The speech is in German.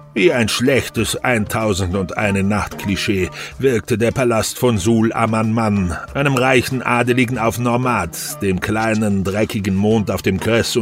Wie ein schlechtes 1001-Nacht-Klischee wirkte der Palast von Sul-Aman-Man, einem reichen Adeligen auf Normat, dem kleinen, dreckigen Mond auf dem Kress